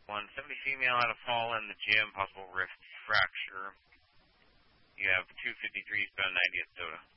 170 female had a fall in the gym, possible wrist fracture. You have 253 bound 90 at Soda.